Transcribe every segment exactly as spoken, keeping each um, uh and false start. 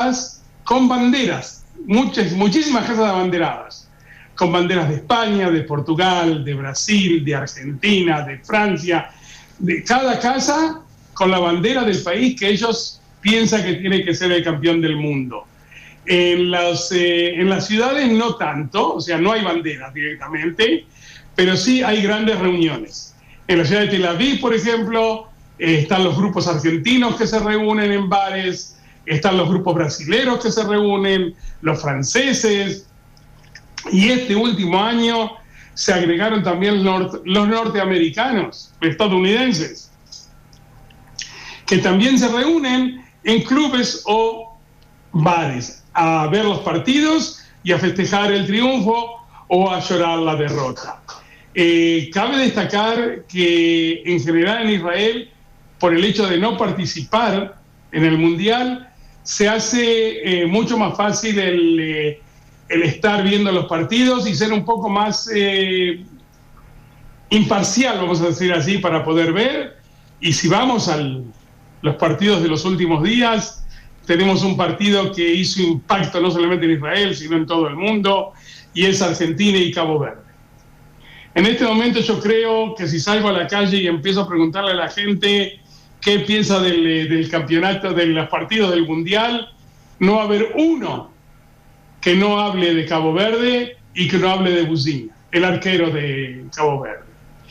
casas con banderas, muchas, muchísimas casas abanderadas, con banderas de España, de Portugal, de Brasil, de Argentina, de Francia, de cada casa con la bandera del país que ellos piensan que tiene que ser el campeón del mundo. En las, eh, en las ciudades no tanto, o sea, no hay banderas directamente, pero sí hay grandes reuniones. En la ciudad de Tel Aviv, por ejemplo, eh, están los grupos argentinos que se reúnen en bares, están los grupos brasileros que se reúnen, los franceses, y este último año se agregaron también los, los norteamericanos, estadounidenses, que también se reúnen en clubes o bares a ver los partidos y a festejar el triunfo o a llorar la derrota. Eh, cabe destacar que en general en Israel, por el hecho de no participar en el Mundial, se hace eh, mucho más fácil el, eh, el estar viendo los partidos y ser un poco más eh, imparcial, vamos a decir así, para poder ver. Y si vamos a los partidos de los últimos días, tenemos un partido que hizo impacto no solamente en Israel, sino en todo el mundo, y es Argentina y Cabo Verde. En este momento yo creo que si salgo a la calle y empiezo a preguntarle a la gente qué piensa del, del campeonato, de los partidos del Mundial, no va a haber uno que no hable de Cabo Verde y que no hable de Buzinha, el arquero de Cabo Verde.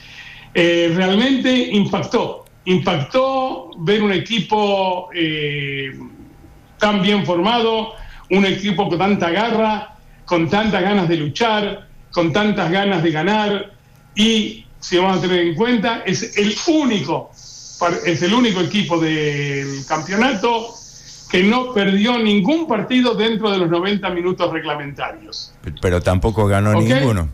Eh, realmente impactó, impactó ver un equipo eh, tan bien formado, un equipo con tanta garra, con tantas ganas de luchar, con tantas ganas de ganar, y si vamos a tener en cuenta, es el único, es el único equipo del campeonato que no perdió ningún partido dentro de los noventa minutos reglamentarios. Pero tampoco ganó ¿Okay? ninguno.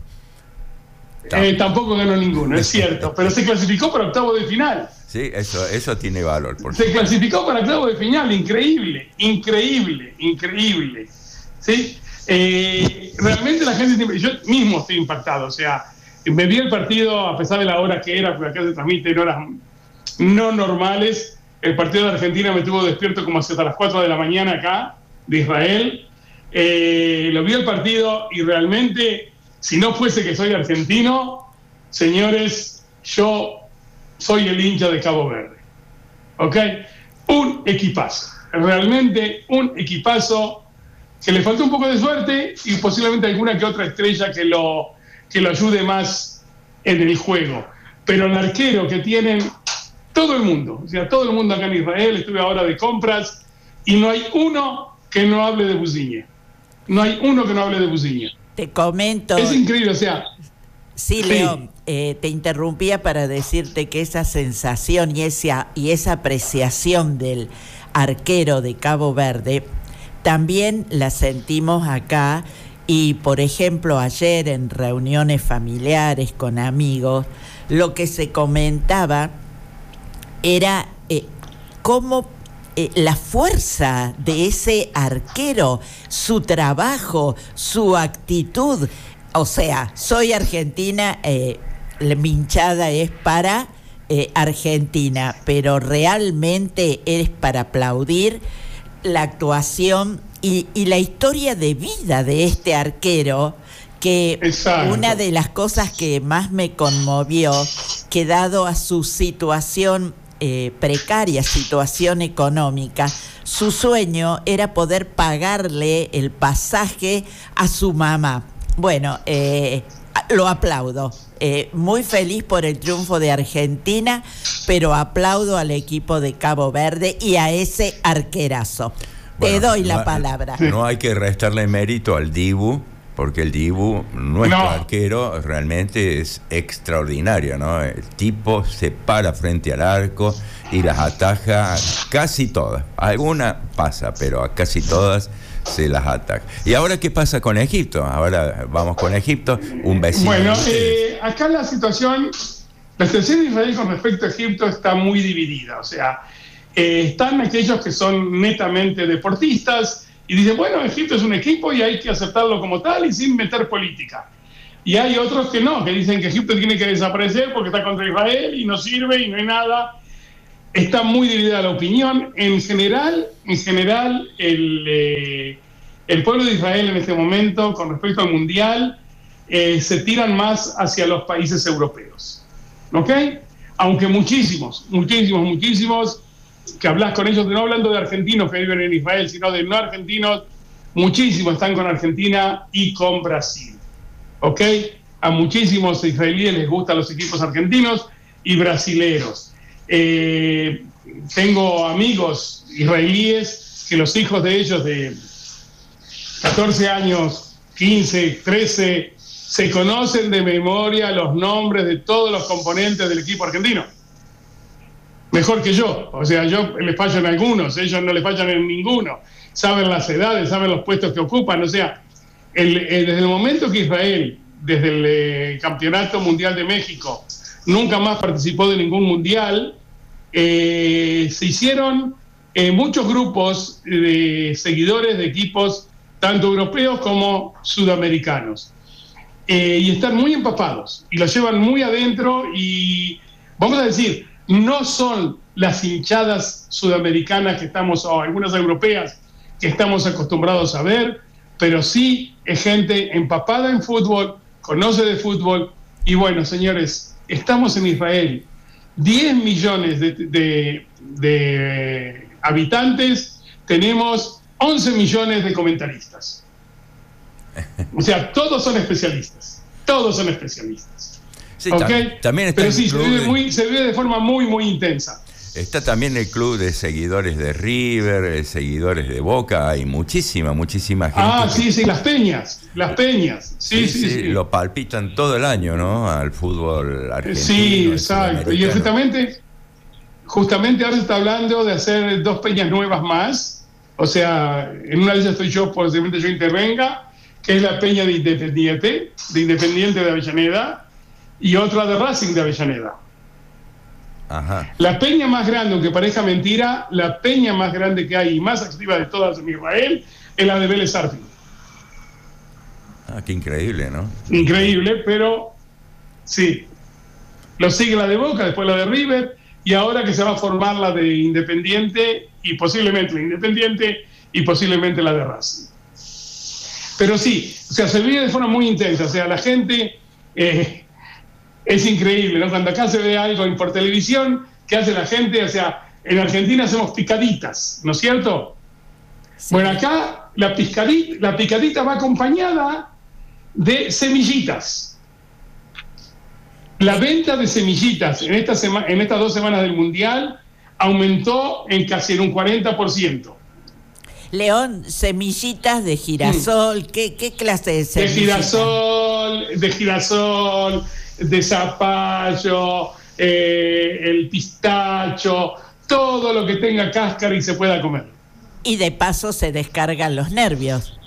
Eh, tampoco ganó ninguno, es cierto, pero se clasificó para octavo de final. Sí, eso, eso tiene valor. Por se supuesto. clasificó para octavo de final, increíble, increíble, increíble. ¿Sí? Eh, realmente la gente, yo mismo estoy impactado, o sea, me vi el partido a pesar de la hora que era, porque acá se transmite en horas no normales. El partido de Argentina me tuvo despierto como hasta las cuatro de la mañana acá, de Israel. Eh, lo vi el partido y realmente, si no fuese que soy argentino, señores, yo soy el hincha de Cabo Verde. ¿Ok? Un equipazo, realmente un equipazo que le faltó un poco de suerte y posiblemente alguna que otra estrella que lo, que lo ayude más en el juego. Pero el arquero que tienen todo el mundo, o sea, todo el mundo acá en Israel, estuve ahora de compras y no hay uno que no hable de Buzinha. No hay uno que no hable de Buzinha. Te comento. Es increíble, o sea. Sí, sí. Leo, eh, te interrumpía para decirte que esa sensación y esa, y esa apreciación del arquero de Cabo Verde también la sentimos acá. Y, por ejemplo, ayer en reuniones familiares con amigos, lo que se comentaba era eh, cómo eh, la fuerza de ese arquero, su trabajo, su actitud. O sea, soy argentina, eh, mi hinchada es para eh, Argentina, pero realmente es para aplaudir la actuación y, y la historia de vida de este arquero, que Exacto. Una de las cosas que más me conmovió, que dado a su situación eh, precaria, situación económica, su sueño era poder pagarle el pasaje a su mamá. Bueno, eh, lo aplaudo. Eh, muy feliz por el triunfo de Argentina, pero aplaudo al equipo de Cabo Verde y a ese arquerazo. Bueno, Te doy no, la palabra. No hay que restarle mérito al Dibu, porque el Dibu, nuestro no. arquero, realmente es extraordinario, ¿no? El tipo se para frente al arco y las ataja casi todas. Alguna pasa, pero a casi todas se las ataca. ¿Y ahora qué pasa con Egipto? Ahora vamos con Egipto, un vecino. Bueno, eh, acá la situación, la situación de Israel con respecto a Egipto está muy dividida. O sea, eh, están aquellos que son netamente deportistas y dicen, bueno, Egipto es un equipo y hay que aceptarlo como tal y sin meter política. Y hay otros que no, que dicen que Egipto tiene que desaparecer porque está contra Israel y no sirve y no hay nada. está muy dividida la opinión. En general, en general el, eh, el pueblo de Israel en este momento, con respecto al Mundial, eh, se tiran más hacia los países europeos. ¿Ok? Aunque muchísimos, muchísimos, muchísimos, que hablas con ellos, no hablando de argentinos que viven en Israel, sino de no argentinos, muchísimos están con Argentina y con Brasil. ¿Ok? A muchísimos israelíes les gustan los equipos argentinos y brasileros. Eh, tengo amigos israelíes que los hijos de ellos de catorce años, quince, trece, se conocen de memoria los nombres de todos los componentes del equipo argentino. Mejor que yo. O sea, yo les fallo en algunos, ellos no les fallan en ninguno. Saben las edades, saben los puestos que ocupan. O sea, el, el, desde el momento que Israel, desde el eh, Campeonato Mundial de México, nunca más participó de ningún mundial, eh, se hicieron eh, muchos grupos de seguidores de equipos, tanto europeos como sudamericanos. Eh, y están muy empapados, y lo llevan muy adentro, y vamos a decir, no son las hinchadas sudamericanas que estamos, o algunas europeas, que estamos acostumbrados a ver, pero sí es gente empapada en fútbol, conoce de fútbol, y bueno, señores, estamos en Israel, diez millones de, de, de habitantes, tenemos once millones de comentaristas. O sea, todos son especialistas, todos son especialistas. Sí, ¿Okay? También está Pero sí, se vive, de... muy, se vive de forma muy, muy intensa. Está también el club de seguidores de River, seguidores de Boca, hay muchísima, muchísima gente. Ah, que... sí, sí, las peñas, las peñas. Sí, sí, sí, sí. Lo palpitan todo el año, ¿no? Al fútbol argentino. Sí, exacto. Y justamente, justamente ahora se está hablando de hacer dos peñas nuevas más. O sea, en una de ellas estoy yo, posiblemente yo intervenga, que es la peña de Independiente, de Independiente de Avellaneda, y otra de Racing de Avellaneda. Ajá. La peña más grande, aunque parezca mentira, la peña más grande que hay y más activa de todas en Israel es la de Vélez Sarsfield. Ah, qué increíble, ¿no? Increíble, pero sí. Lo sigue la de Boca, después la de River, y ahora que se va a formar la de Independiente, y posiblemente la Independiente, y posiblemente la de Racing. Pero sí, o sea, se vive de forma muy intensa, o sea, la gente... Eh, es increíble, ¿no? Cuando acá se ve algo por televisión, ¿qué hace la gente? O sea, en Argentina hacemos picaditas, ¿no es cierto? Sí. Bueno, acá la picadita, la picadita va acompañada de semillitas. La venta de semillitas en, esta sema, en estas dos semanas del Mundial aumentó en casi en un cuarenta por ciento. León, semillitas de girasol, mm. ¿qué, qué clase de semillitas? De girasol, de girasol... de zapallo, eh, el pistacho, todo lo que tenga cáscara y se pueda comer. Y de paso se descargan los nervios.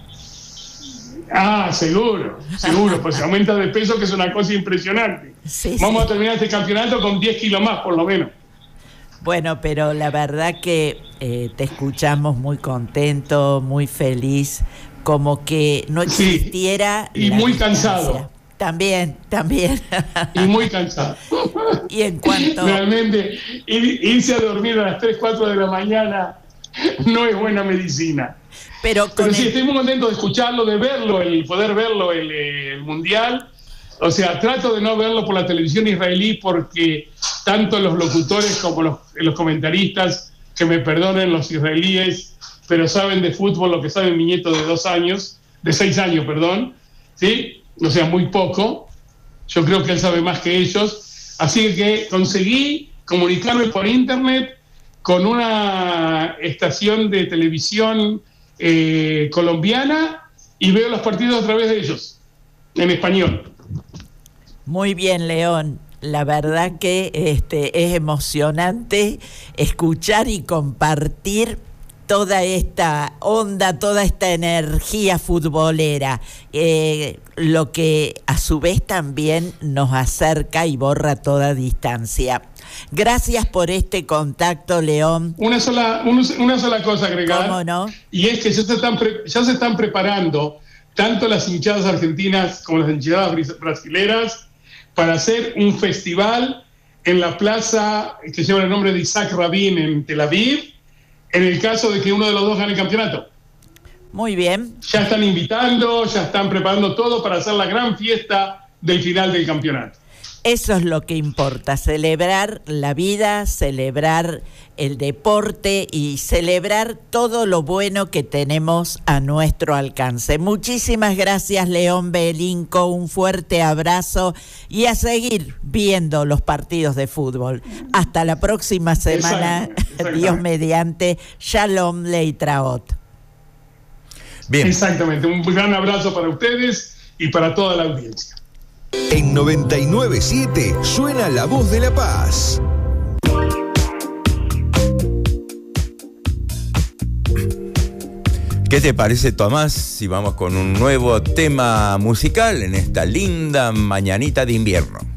Ah, seguro, seguro, pues se aumenta de peso, que es una cosa impresionante. Sí, Vamos sí. a terminar este campeonato con diez kilos más, por lo menos. Bueno, pero la verdad que eh, te escuchamos muy contento, muy feliz, como que no existiera... Sí, y muy distancia. Cansado. También, también. Y muy cansado. Y en cuanto... Realmente, ir, irse a dormir a las tres, cuatro de la mañana no es buena medicina. Pero, Pero sí, el... estoy muy contento de escucharlo, de verlo, el poder verlo, el, el Mundial. O sea, trato de no verlo por la televisión israelí porque tanto los locutores como los, los comentaristas, que me perdonen los israelíes, pero saben de fútbol lo que sabe mi nieto de dos años, de seis años, perdón, ¿sí? O sea, muy poco. Yo creo que él sabe más que ellos. Así que conseguí comunicarme por internet con una estación de televisión eh, colombiana y veo los partidos a través de ellos, en español. Muy bien, León. La verdad que este, es emocionante escuchar y compartir toda esta onda, toda esta energía futbolera, eh, lo que a su vez también nos acerca y borra toda distancia. Gracias por este contacto, León. Una sola, una sola cosa agregada. ¿Cómo no? Y es que ya se están, pre, ya se están preparando tanto las hinchadas argentinas como las hinchadas brasileras para hacer un festival en la plaza que lleva el nombre de Isaac Rabin en Tel Aviv, en el caso de que uno de los dos gane el campeonato. Muy bien. Ya están invitando, ya están preparando todo para hacer la gran fiesta del final del campeonato. Eso es lo que importa, celebrar la vida, celebrar el deporte y celebrar todo lo bueno que tenemos a nuestro alcance. Muchísimas gracias, León Belinco, un fuerte abrazo y a seguir viendo los partidos de fútbol. Hasta la próxima semana, exacto, exacto. Dios mediante, Shalom Leitraot. Bien. Exactamente, un gran abrazo para ustedes y para toda la audiencia. En noventa y nueve punto siete suena La Voz de la Paz. ¿Qué te parece, Tomás, si vamos con un nuevo tema musical en esta linda mañanita de invierno?